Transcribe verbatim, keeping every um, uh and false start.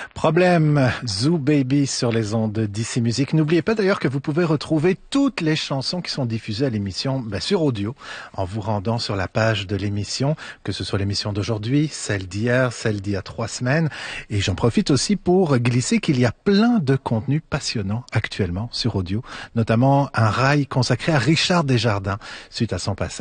Problème, Zoo Baby sur les ondes d'I C Musique. N'oubliez pas d'ailleurs que vous pouvez retrouver toutes les chansons qui sont diffusées à l'émission ben, sur audio en vous rendant sur la page de l'émission, que ce soit l'émission d'aujourd'hui, celle d'hier, celle d'il y a trois semaines. Et j'en profite aussi pour glisser qu'il y a plein de contenus passionnants actuellement sur audio, notamment un rail consacré à Richard Desjardins suite à son passage